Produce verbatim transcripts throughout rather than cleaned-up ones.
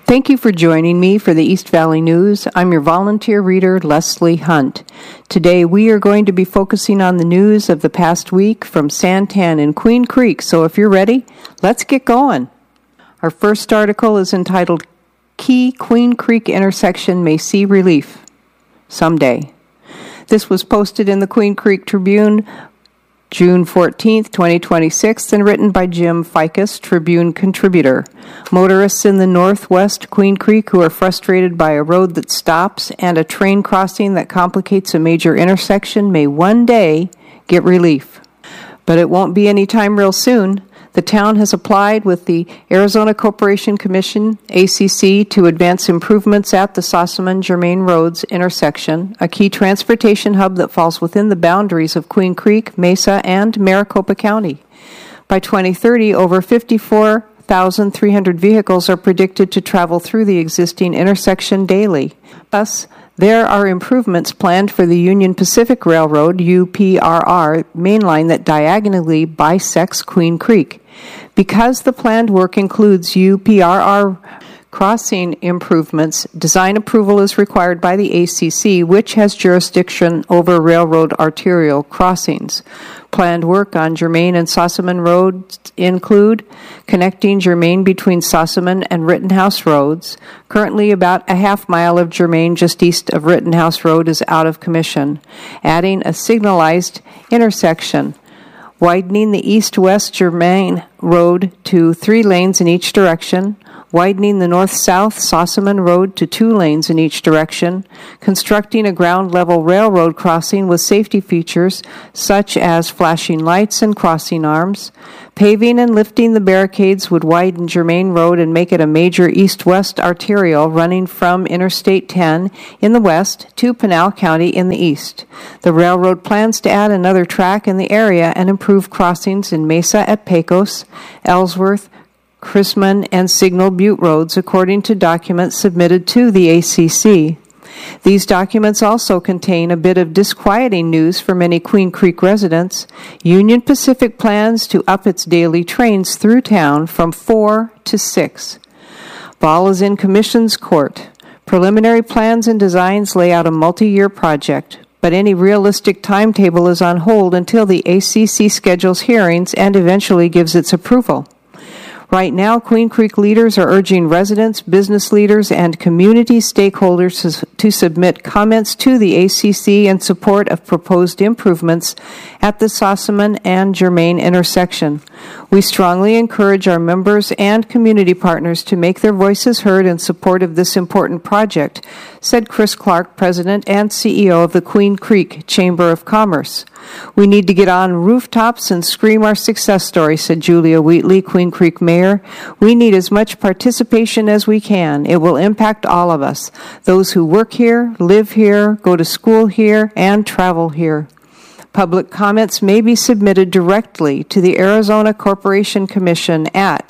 Thank you for joining me for the East Valley News. I'm your volunteer reader, Leslie Hunt. Today we are going to be focusing on the news of the past week from Santan and Queen Creek, so if you're ready, let's get going. Our first article is entitled, Key Queen Creek Intersection May See Relief Someday. This was posted in the Queen Creek Tribune June fourteenth, twenty twenty-six, and written by Jim Ficus, Tribune contributor. Motorists in the northwest Queen Creek who are frustrated by a road that stops and a train crossing that complicates a major intersection may one day get relief. But it won't be any time real soon. The town has applied with the Arizona Corporation Commission, A C C, to advance improvements at the Sossaman-Germain Roads intersection, a key transportation hub that falls within the boundaries of Queen Creek, Mesa, and Maricopa County. By twenty thirty, over fifty-four thousand three hundred vehicles are predicted to travel through the existing intersection daily. Thus, there are improvements planned for the Union Pacific Railroad, U P R R, main line that diagonally bisects Queen Creek. Because the planned work includes U P R R crossing improvements, design approval is required by the A C C, which has jurisdiction over railroad arterial crossings. Planned work on Germain and Sossaman roads include connecting Germain between Sossaman and Rittenhouse roads. Currently, about a half mile of Germain just east of Rittenhouse Road is out of commission. Adding a signalized intersection. Widening the east-west Germain Road to three lanes in each direction. Widening the north-south Sossaman Road to two lanes in each direction, constructing a ground-level railroad crossing with safety features such as flashing lights and crossing arms. Paving and lifting the barricades would widen Germain Road and make it a major east-west arterial running from Interstate ten in the west to Pinal County in the east. The railroad plans to add another track in the area and improve crossings in Mesa at Pecos, Ellsworth, Chrisman, and Signal Butte roads, according to documents submitted to the A C C. These documents also contain a bit of disquieting news for many Queen Creek residents. Union Pacific plans to up its daily trains through town from four to six. Ball is in Commission's court. Preliminary plans and designs lay out a multi-year project, but any realistic timetable is on hold until the A C C schedules hearings and eventually gives its approval. Right now, Queen Creek leaders are urging residents, business leaders, and community stakeholders to submit comments to the A C C in support of proposed improvements at the Sossaman and Germain intersection. We strongly encourage our members and community partners to make their voices heard in support of this important project, said Chris Clark, President and C E O of the Queen Creek Chamber of Commerce. We need to get on rooftops and scream our success story, said Julia Wheatley, Queen Creek Mayor. We need as much participation as we can. It will impact all of us, those who work here, live here, go to school here, and travel here. Public comments may be submitted directly to the Arizona Corporation Commission at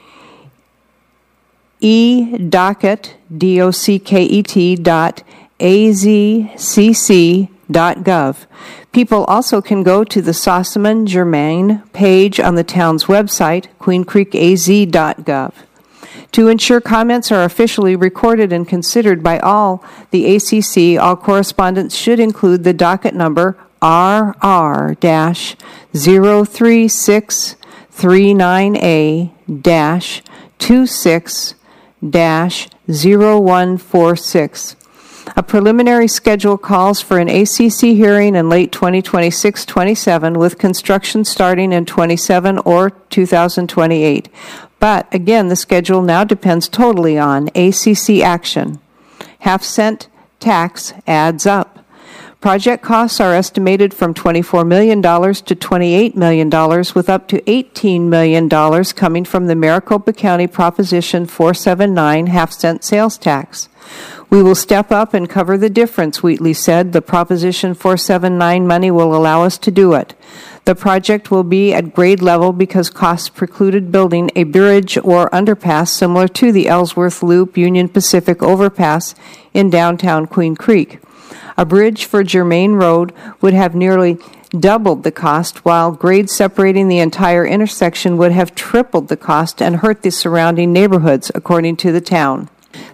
edocket, D O C K E T, dot A Z C C dot gov. People also can go to the Sossaman-Germain page on the town's website, queen creek a z dot gov. To ensure comments are officially recorded and considered by all the A C C, all correspondence should include the docket number R R zero three six three nine A twenty-six zero one four six. A preliminary schedule calls for an A C C hearing in late twenty twenty-six twenty-seven with construction starting in twenty-seven or two thousand twenty-eight. But again, the schedule now depends totally on A C C action. Half cent tax adds up. Project costs are estimated from twenty-four million dollars to twenty-eight million dollars, with up to eighteen million dollars coming from the Maricopa County Proposition four seventy-nine half-cent sales tax. We will step up and cover the difference, Wheatley said. The Proposition four seventy-nine money will allow us to do it. The project will be at grade level because costs precluded building a bridge or underpass similar to the Ellsworth Loop Union Pacific overpass in downtown Queen Creek. A bridge for Germain Road would have nearly doubled the cost, while grades separating the entire intersection would have tripled the cost and hurt the surrounding neighborhoods, according to the town.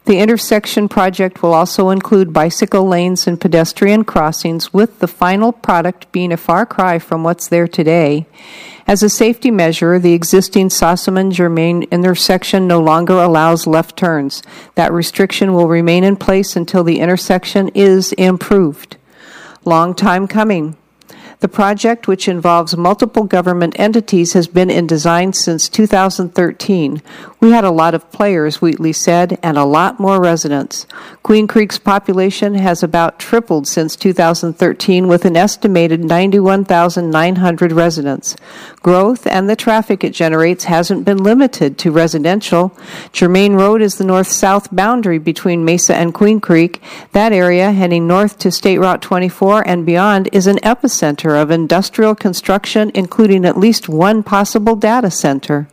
The intersection project will also include bicycle lanes and pedestrian crossings, with the final product being a far cry from what's there today. As a safety measure, the existing Sossaman-Germain intersection no longer allows left turns. That restriction will remain in place until the intersection is improved. Long time coming. The project, which involves multiple government entities, has been in design since two thousand thirteen. We had a lot of players, Wheatley said, and a lot more residents. Queen Creek's population has about tripled since two thousand thirteen, with an estimated ninety-one thousand nine hundred residents. Growth and the traffic it generates hasn't been limited to residential. Germain Road is the north-south boundary between Mesa and Queen Creek. That area, heading north to State Route twenty-four and beyond, is an epicenter of industrial construction, including at least one possible data center.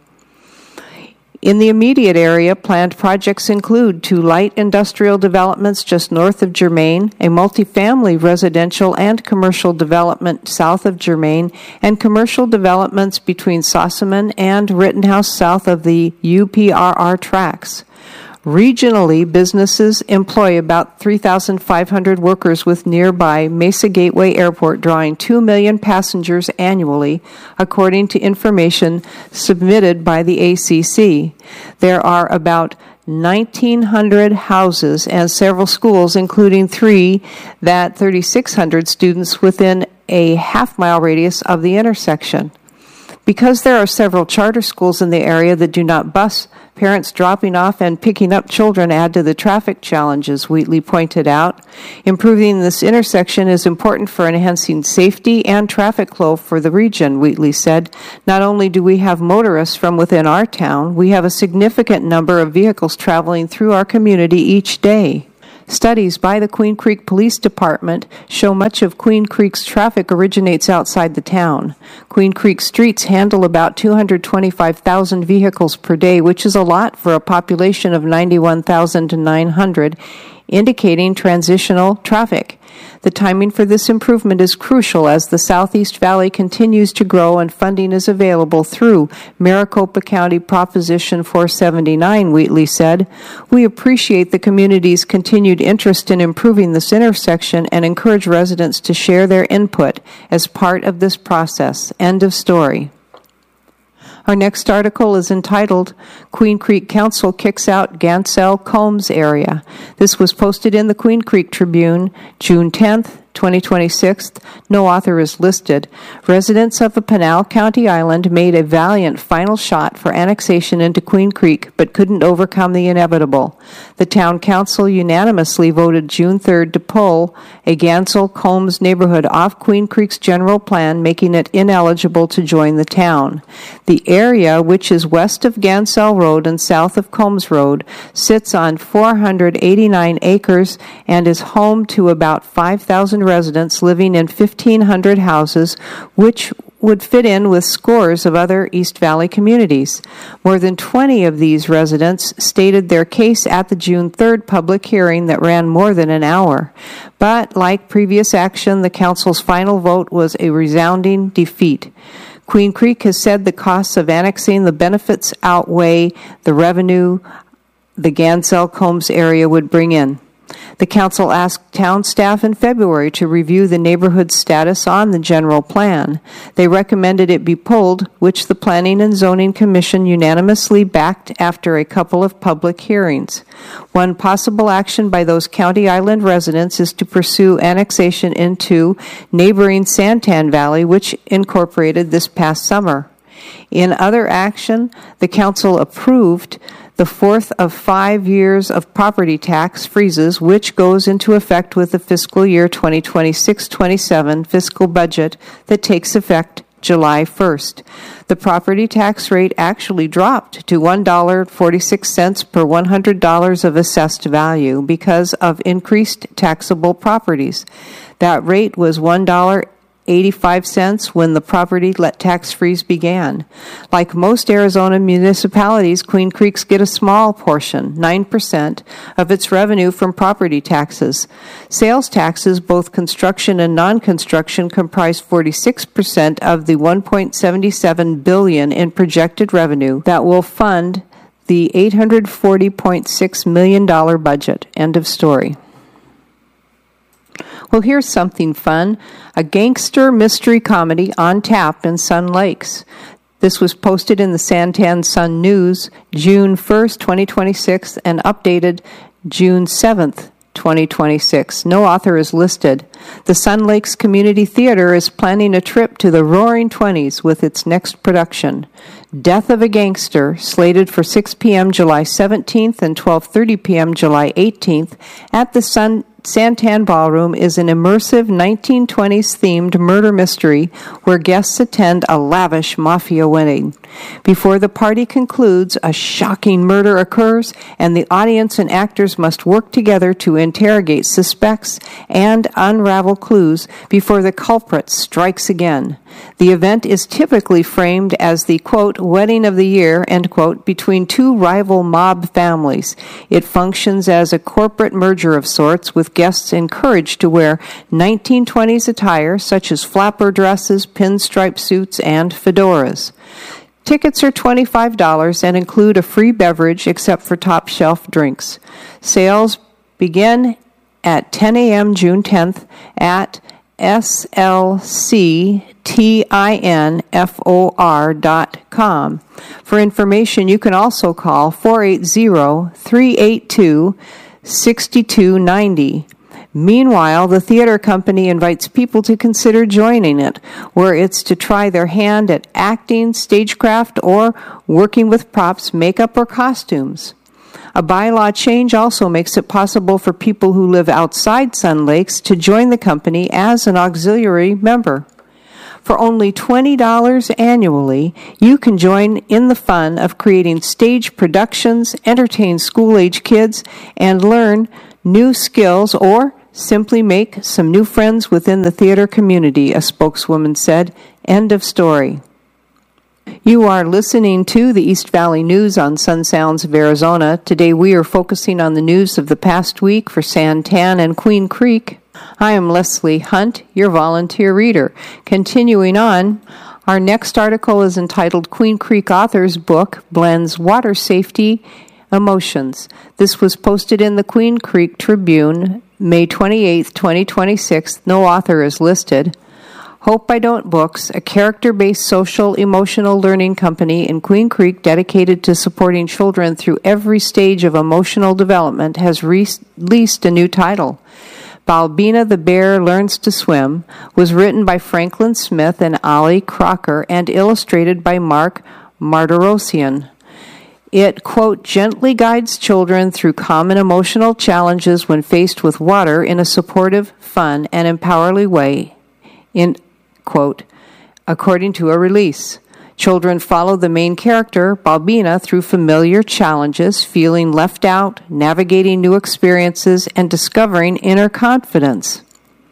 In the immediate area, planned projects include two light industrial developments just north of Germain, a multifamily residential and commercial development south of Germain, and commercial developments between Sossaman and Rittenhouse south of the U P R R tracks. Regionally, businesses employ about three thousand five hundred workers, with nearby Mesa Gateway Airport drawing two million passengers annually, according to information submitted by the A C C. There are about nineteen hundred houses and several schools, including three that thirty-six hundred students within a half-mile radius of the intersection. Because there are several charter schools in the area that do not bus, parents dropping off and picking up children add to the traffic challenges, Wheatley pointed out. Improving this intersection is important for enhancing safety and traffic flow for the region, Wheatley said. Not only do we have motorists from within our town, we have a significant number of vehicles traveling through our community each day. Studies by the Queen Creek Police Department show much of Queen Creek's traffic originates outside the town. Queen Creek streets handle about two hundred twenty-five thousand vehicles per day, which is a lot for a population of ninety-one thousand nine hundred, indicating transitional traffic. The timing for this improvement is crucial as the Southeast Valley continues to grow and funding is available through Maricopa County Proposition four seventy-nine, Wheatley said. We appreciate the community's continued interest in improving this intersection and encourage residents to share their input as part of this process. End of story. Our next article is entitled, Queen Creek Council Kicks Out Gansell-Combs Area. This was posted in the Queen Creek Tribune, June tenth, twenty twenty-six. No author is listed. Residents of the Pinal County Island made a valiant final shot for annexation into Queen Creek, but couldn't overcome the inevitable. The town council unanimously voted June third to pull a Gansell-Combs neighborhood off Queen Creek's general plan, making it ineligible to join the town. The area, which is west of Gansell Road and south of Combs Road, sits on four hundred eighty-nine acres and is home to about five thousand residents living in fifteen hundred houses, which would fit in with scores of other East Valley communities. More than twenty of these residents stated their case at the June third public hearing that ran more than an hour. But, like previous action, the council's final vote was a resounding defeat. Queen Creek has said the costs of annexing the benefits outweigh the revenue the Gansell-Combs area would bring in. The council asked town staff in February to review the neighborhood's status on the general plan. They recommended it be pulled, which the Planning and Zoning Commission unanimously backed after a couple of public hearings. One possible action by those County Island residents is to pursue annexation into neighboring Santan Valley, which incorporated this past summer. In other action, the council approved the fourth of five years of property tax freezes, which goes into effect with the fiscal year twenty twenty-six twenty-seven fiscal budget that takes effect July first. The property tax rate actually dropped to one dollar and forty-six cents per one hundred dollars of assessed value because of increased taxable properties. That rate was one dollar and eighty-five cents when the property tax freeze began. Like most Arizona municipalities, Queen Creek's get a small portion, nine percent, of its revenue from property taxes. Sales taxes, both construction and non-construction, comprise forty-six percent of the one point seven seven billion dollars in projected revenue that will fund the eight hundred forty point six million dollars budget. End of story. Well, here's something fun. A gangster mystery comedy on tap in Sun Lakes. This was posted in the Santan Sun News June first, twenty twenty-six, and updated June seventh, twenty twenty-six. No author is listed. The Sun Lakes Community Theater is planning a trip to the Roaring Twenties with its next production. Death of a Gangster, slated for six p.m. July seventeenth and twelve thirty p.m. July eighteenth at the Sun Santan Ballroom, is an immersive nineteen twenties themed murder mystery where guests attend a lavish mafia wedding. Before the party concludes, a shocking murder occurs, and the audience and actors must work together to interrogate suspects and unravel clues before the culprit strikes again. The event is typically framed as the, quote, wedding of the year, end quote, between two rival mob families. It functions as a corporate merger of sorts, with guests encouraged to wear nineteen twenties attire, such as flapper dresses, pinstripe suits, and fedoras. Tickets are twenty-five dollars and include a free beverage except for top-shelf drinks. Sales begin at ten a.m. June tenth at S L C T I N F O R dot com. For information, you can also call four eight zero, three eight two, six two nine zero. Meanwhile, the theater company invites people to consider joining it, where it's to try their hand at acting, stagecraft, or working with props, makeup, or costumes. A bylaw change also makes it possible for people who live outside Sun Lakes to join the company as an auxiliary member. For only twenty dollars annually, you can join in the fun of creating stage productions, entertain school-age kids, and learn new skills, or simply make some new friends within the theater community, a spokeswoman said. End of story. You are listening to the East Valley News on Sun Sounds of Arizona. Today we are focusing on the news of the past week for Santan and Queen Creek. I am Leslie Hunt, your volunteer reader. Continuing on, our next article is entitled Queen Creek Author's Book Blends Water Safety Emotions. This was posted in the Queen Creek Tribune, May twenty-eighth, twenty twenty-six. No author is listed. Hope I Don't Books, a character-based social emotional learning company in Queen Creek dedicated to supporting children through every stage of emotional development, has re- released a new title. Balbina the Bear Learns to Swim was written by Franklin Smith and Ollie Crocker and illustrated by Mark Martirosyan. It, quote, gently guides children through common emotional challenges when faced with water in a supportive, fun, and empowerly way, in, quote, according to a release. Children follow the main character, Balbina, through familiar challenges, feeling left out, navigating new experiences, and discovering inner confidence.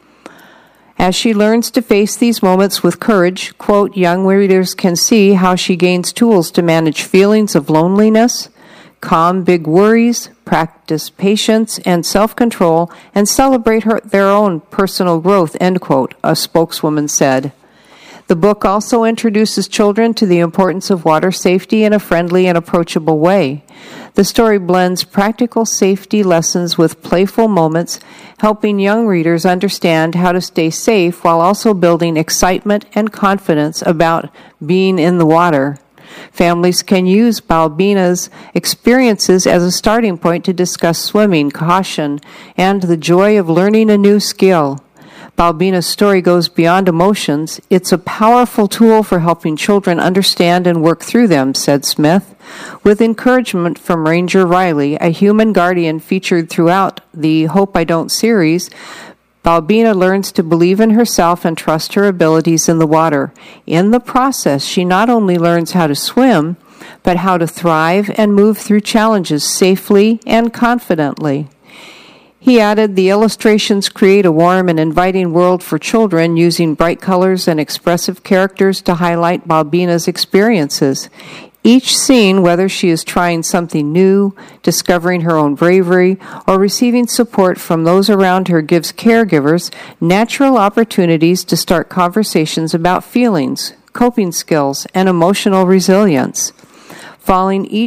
As she learns to face these moments with courage, quote, young readers can see how she gains tools to manage feelings of loneliness, calm big worries, practice patience and self-control, and celebrate her, their own personal growth, end quote, a spokeswoman said. The book also introduces children to the importance of water safety in a friendly and approachable way. The story blends practical safety lessons with playful moments, helping young readers understand how to stay safe while also building excitement and confidence about being in the water. Families can use Balbina's experiences as a starting point to discuss swimming, caution, and the joy of learning a new skill. Balbina's story goes beyond emotions. It's a powerful tool for helping children understand and work through them, said Smith. With encouragement from Ranger Riley, a human guardian featured throughout the Hope I Don't series, Balbina learns to believe in herself and trust her abilities in the water. In the process, she not only learns how to swim, but how to thrive and move through challenges safely and confidently. He added, the illustrations create a warm and inviting world for children, using bright colors and expressive characters to highlight Balbina's experiences. Each scene, whether she is trying something new, discovering her own bravery, or receiving support from those around her, gives caregivers natural opportunities to start conversations about feelings, coping skills, and emotional resilience. Following each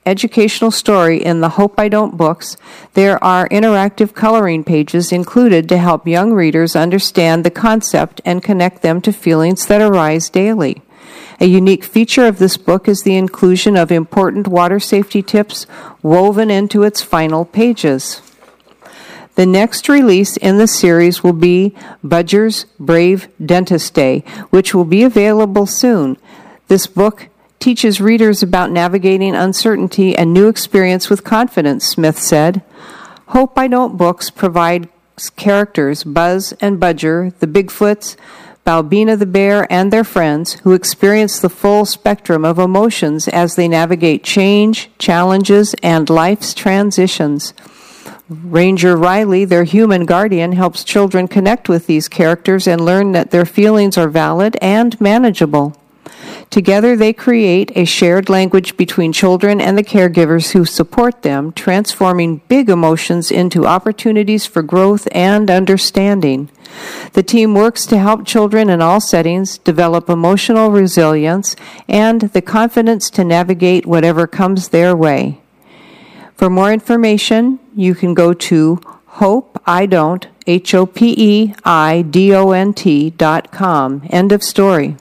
educational story in the Hope I Don't books, there are interactive coloring pages included to help young readers understand the concept and connect them to feelings that arise daily. A unique feature of this book is the inclusion of important water safety tips woven into its final pages. The next release in the series will be Budger's Brave Dentist Day, which will be available soon. This book teaches readers about navigating uncertainty and new experience with confidence, Smith said. Hope I Don't books provide characters Buzz and Budger, the Bigfoots, Balbina the bear, and their friends who experience the full spectrum of emotions as they navigate change, challenges, and life's transitions. Ranger Riley, their human guardian, helps children connect with these characters and learn that their feelings are valid and manageable. Together, they create a shared language between children and the caregivers who support them, transforming big emotions into opportunities for growth and understanding. The team works to help children in all settings develop emotional resilience and the confidence to navigate whatever comes their way. For more information, you can go to Hope I Don't, H O P E I D O N T dot com. End of story.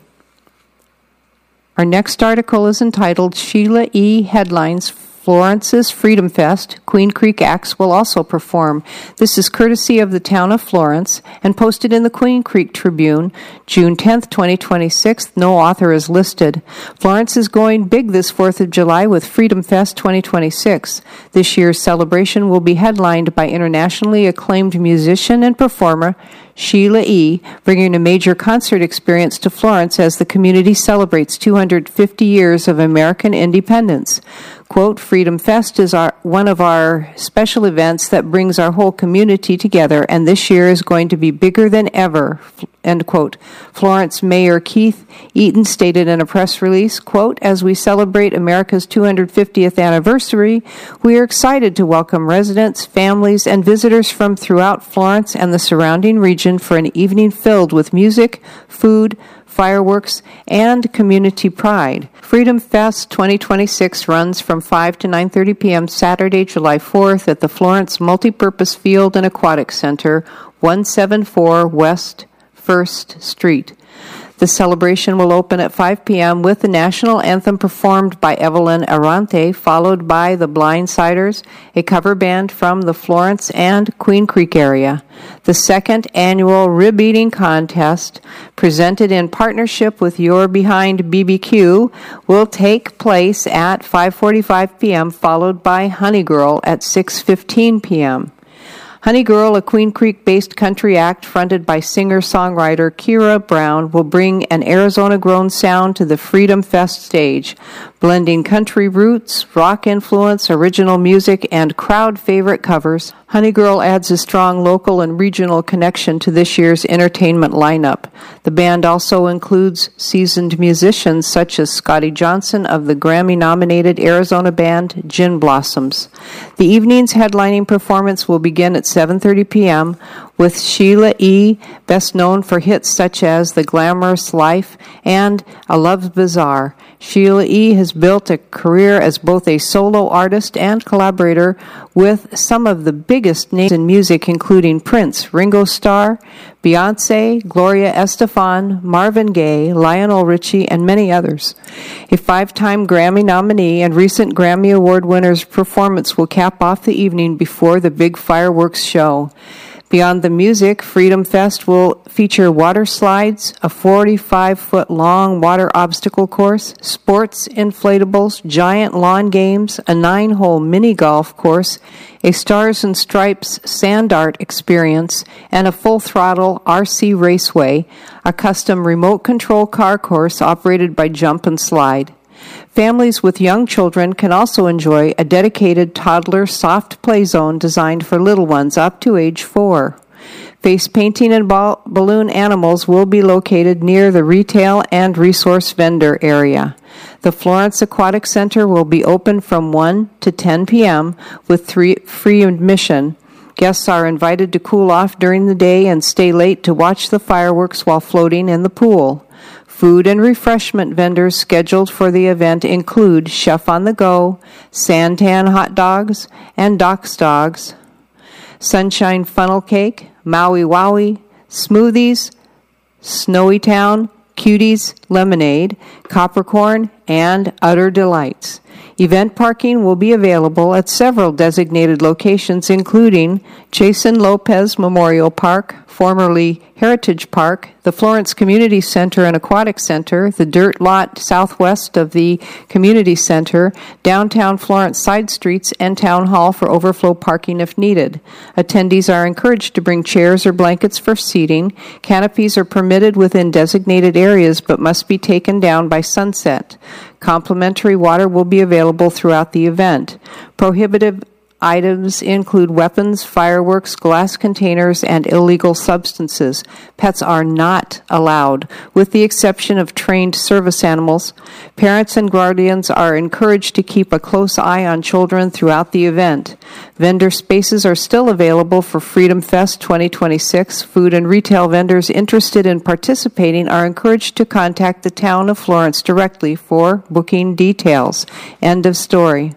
Our next article is entitled Sheila E. Headlines Florence's Freedom Fest. Queen Creek Acts will also perform. This is courtesy of the town of Florence and posted in the Queen Creek Tribune, June tenth, twenty twenty-six. No author is listed. Florence is going big this fourth of July with Freedom Fest twenty twenty-six. This year's celebration will be headlined by internationally acclaimed musician and performer Sheila E., bringing a major concert experience to Florence as the community celebrates two hundred fifty years of American independence. Quote, Freedom Fest is our, one of our special events that brings our whole community together, and this year is going to be bigger than ever, end quote. Florence Mayor Keith Eaton stated in a press release, quote, as we celebrate America's two hundred fiftieth anniversary, we are excited to welcome residents, families, and visitors from throughout Florence and the surrounding region for an evening filled with music, food, fireworks, and community pride. Freedom Fest twenty twenty-six runs from five to nine thirty p.m. Saturday, July fourth at the Florence Multipurpose Field and Aquatic Center, one seventy-four West first Street. The celebration will open at five p.m. with the national anthem performed by Evelyn Arante, followed by the Blindsiders, a cover band from the Florence and Queen Creek area. The second annual rib eating contest, presented in partnership with You're Behind B B Q, will take place at five forty-five p.m., followed by Honey Girl at six fifteen p.m. Honey Girl, a Queen Creek-based country act fronted by singer-songwriter Kira Brown, will bring an Arizona-grown sound to the Freedom Fest stage, blending country roots, rock influence, original music, and crowd-favorite covers. Honey Girl adds a strong local and regional connection to this year's entertainment lineup. The band also includes seasoned musicians such as Scotty Johnson of the Grammy-nominated Arizona band Gin Blossoms. The evening's headlining performance will begin at seven thirty p.m. with Sheila E., best known for hits such as The Glamorous Life and A Love's Bazaar. Sheila E. has built a career as both a solo artist and collaborator with some of the biggest names in music, including Prince, Ringo Starr, Beyonce, Gloria Estefan, Marvin Gaye, Lionel Richie, and many others. A five-time Grammy nominee and recent Grammy Award winner's performance will cap off the evening before the big fireworks show. Beyond the music, Freedom Fest will feature water slides, a forty-five foot long water obstacle course, sports inflatables, giant lawn games, a nine hole mini golf course, a Stars and Stripes sand art experience, and a full-throttle R C raceway, a custom remote control car course operated by Jump and Slide. Families with young children can also enjoy a dedicated toddler soft play zone designed for little ones up to age four. Face painting and ball- balloon animals will be located near the retail and resource vendor area. The Florence Aquatic Center will be open from one to ten p.m. with three free admission. Guests are invited to cool off during the day and stay late to watch the fireworks while floating in the pool. Food and refreshment vendors scheduled for the event include Chef on the Go, Santan Hot Dogs, and Doc's Dogs, Sunshine Funnel Cake, Maui Wowie, Smoothies, Snowy Town, Cuties Lemonade, Coppercorn, and Utter Delights. Event parking will be available at several designated locations, including Jason Lopez Memorial Park, formerly Heritage Park, the Florence Community Center and Aquatic Center, the dirt lot southwest of the Community Center, downtown Florence side streets, and Town Hall for overflow parking if needed. Attendees are encouraged to bring chairs or blankets for seating. Canopies are permitted within designated areas but must be taken down by sunset. Complimentary water will be available throughout the event. Prohibitive items include weapons, fireworks, glass containers, and illegal substances. Pets are not allowed, with the exception of trained service animals. Parents and guardians are encouraged to keep a close eye on children throughout the event. Vendor spaces are still available for Freedom Fest twenty twenty-six. Food and retail vendors interested in participating are encouraged to contact the Town of Florence directly for booking details. End of story.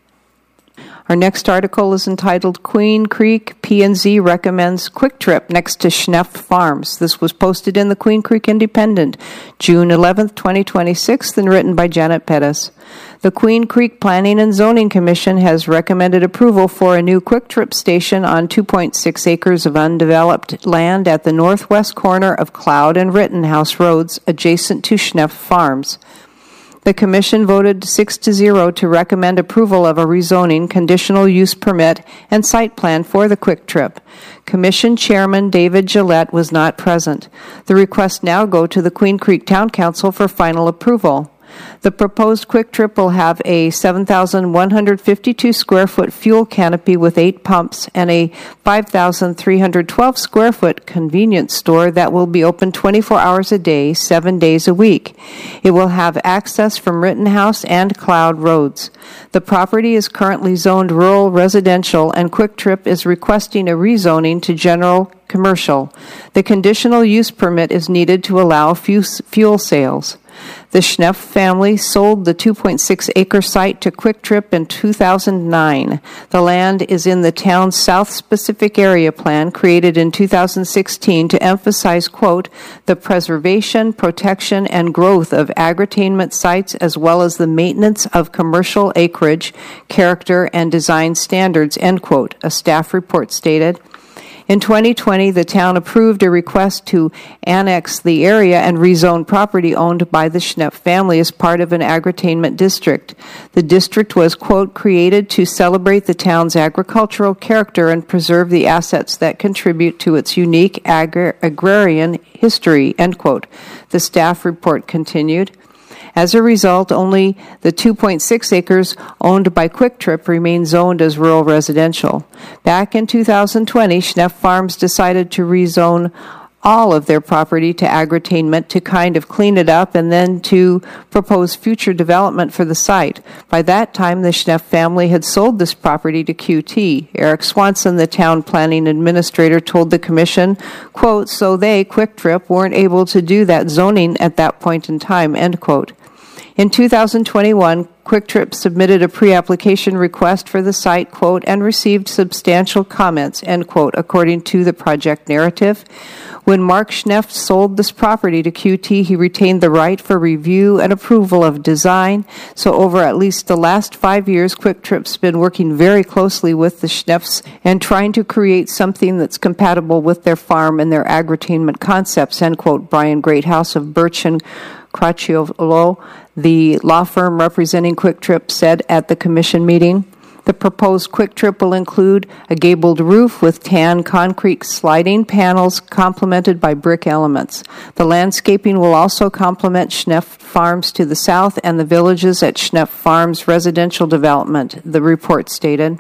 Our next article is entitled Queen Creek P and Z Recommends Quick Trip Next to Schneff Farms. This was posted in the Queen Creek Independent, June eleventh, twenty twenty-six, and written by Janet Pettis. The Queen Creek Planning and Zoning Commission has recommended approval for a new Quick Trip station on two point six acres of undeveloped land at the northwest corner of Cloud and Rittenhouse Roads, adjacent to Schneff Farms. The Commission voted six to zero to recommend approval of a rezoning, conditional use permit, and site plan for the Quick Trip. Commission Chairman David Gillette was not present. The requests now go to the Queen Creek Town Council for final approval. The proposed Quick Trip will have a seven thousand one hundred fifty-two square foot fuel canopy with eight pumps and a five thousand three hundred twelve square foot convenience store that will be open twenty-four hours a day, seven days a week. It will have access from Rittenhouse and Cloud Roads. The property is currently zoned rural residential, and Quick Trip is requesting a rezoning to general commercial. The conditional use permit is needed to allow fuel sales. The Schneff family sold the two point six acre site to Quick Trip in two thousand nine. The land is in the town's South Specific Area Plan, created in two thousand sixteen to emphasize, quote, the preservation, protection, and growth of agritainment sites as well as the maintenance of commercial acreage, character, and design standards, end quote, a staff report stated. In twenty twenty, the town approved a request to annex the area and rezone property owned by the Schnepp family as part of an agritainment district. The district was, quote, created to celebrate the town's agricultural character and preserve the assets that contribute to its unique agri- agrarian history, end quote. The staff report continued. As a result, only the two point six acres owned by Quick Trip remain zoned as rural residential. Back in two thousand twenty, Schneff Farms decided to rezone all of their property to agritainment to kind of clean it up and then to propose future development for the site. By that time, the Schneff family had sold this property to Q T. Eric Swanson, the town planning administrator, told the commission, quote, so they, Quick Trip, weren't able to do that zoning at that point in time, end quote. In two thousand twenty-one, Quick Trip submitted a pre-application request for the site, quote, and received substantial comments, end quote, according to the project narrative. When Mark Schneff sold this property to Q T, he retained the right for review and approval of design. So over at least the last five years, Quick Trip's been working very closely with the Schneffs and trying to create something that's compatible with their farm and their agritainment concepts, end quote. Brian Greathouse of Birch and Cracchiolo, the law firm representing Quick Trip, said at the commission meeting. The proposed Quick Trip will include a gabled roof with tan concrete sliding panels complemented by brick elements. The landscaping will also complement Schneff Farms to the south and the villages at Schneff Farms residential development, the report stated.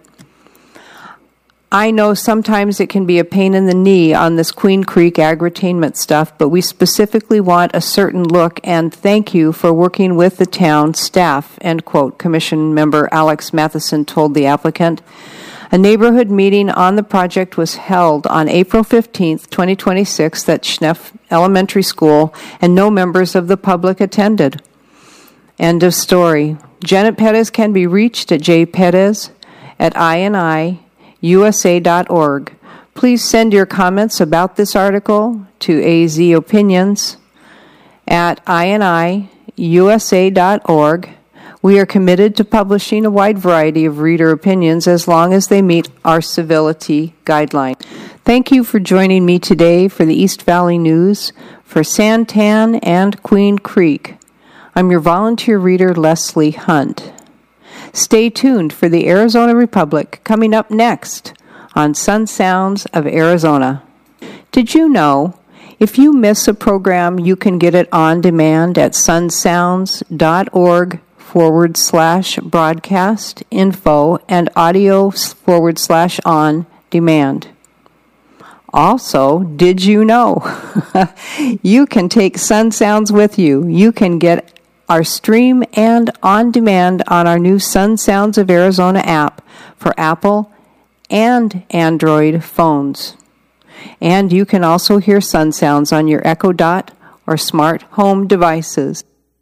I know sometimes it can be a pain in the knee on this Queen Creek agritainment stuff, but we specifically want a certain look, and thank you for working with the town staff, end quote, Commission member Alex Matheson told the applicant. A neighborhood meeting on the project was held on April fifteenth, twenty twenty-six at Schneff Elementary School, and no members of the public attended. End of story. Janet Perez can be reached at jperez at I N I U S A dot org. Please send your comments about this article to azopinions at I N I U S A dot org. We are committed to publishing a wide variety of reader opinions as long as they meet our civility guidelines. Thank you for joining me today for the East Valley News for Santan and Queen Creek. I'm your volunteer reader, Leslie Hunt. Stay tuned for the Arizona Republic coming up next on Sun Sounds of Arizona. Did you know if you miss a program, you can get it on demand at sunsounds.org forward slash broadcast info and audio forward slash on demand. Also, did you know you can take Sun Sounds with you? You can get our stream and on demand on our new Sun Sounds of Arizona app for Apple and Android phones. And you can also hear Sun Sounds on your Echo Dot or smart home devices.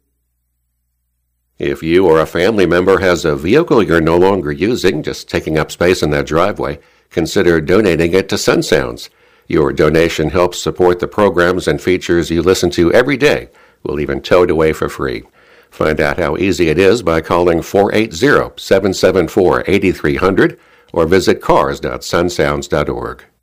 If you or a family member has a vehicle you're no longer using, just taking up space in that driveway, consider donating it to Sun Sounds. Your donation helps support the programs and features you listen to every day. We'll even tow it away for free. Find out how easy it is by calling four eight zero, seven seven four, eight three zero zero or visit cars dot sunsounds dot org.